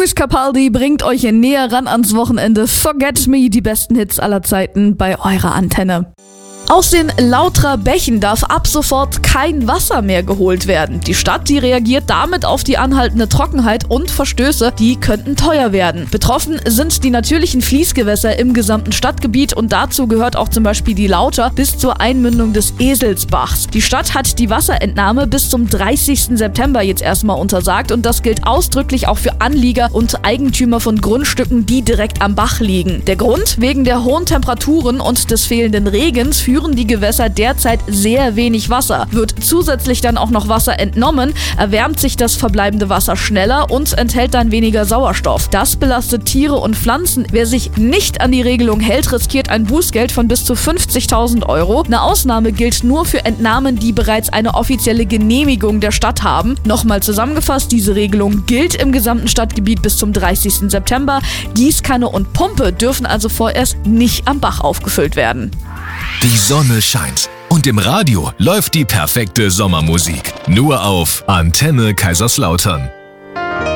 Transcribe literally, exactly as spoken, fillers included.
Luis Capaldi bringt euch näher ran ans Wochenende. Forget Me, die besten Hits aller Zeiten bei eurer Antenne. Aus den Lauterer Bächen darf ab sofort kein Wasser mehr geholt werden. Die Stadt, die reagiert damit auf die anhaltende Trockenheit und Verstöße, die könnten teuer werden. Betroffen sind die natürlichen Fließgewässer im gesamten Stadtgebiet und dazu gehört auch zum Beispiel die Lauter bis zur Einmündung des Eselsbachs. Die Stadt hat die Wasserentnahme bis zum dreißigsten September jetzt erstmal untersagt und das gilt ausdrücklich auch für Anlieger und Eigentümer von Grundstücken, die direkt am Bach liegen. Der Grund? Wegen der hohen Temperaturen und des fehlenden Regens führen die Gewässer derzeit sehr wenig Wasser. Wird zusätzlich dann auch noch Wasser entnommen, erwärmt sich das verbleibende Wasser schneller und enthält dann weniger Sauerstoff. Das belastet Tiere und Pflanzen. Wer sich nicht an die Regelung hält, riskiert ein Bußgeld von bis zu fünfzigtausend Euro. Eine Ausnahme gilt nur für Entnahmen, die bereits eine offizielle Genehmigung der Stadt haben. Nochmal zusammengefasst, diese Regelung gilt im gesamten Stadtgebiet bis zum dreißigsten September. Gießkanne und Pumpe dürfen also vorerst nicht am Bach aufgefüllt werden. Die Sonne scheint und im Radio läuft die perfekte Sommermusik. Nur auf Antenne Kaiserslautern.